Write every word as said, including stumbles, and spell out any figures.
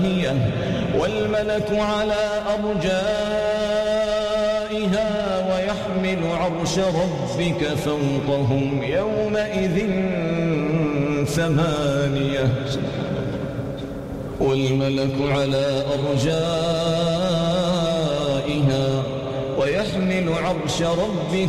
والملك على أرجائها ويحمل عرش ربك فوقهم يومئذ ثمانية والملك على أرجائها ويحمل عرش ربك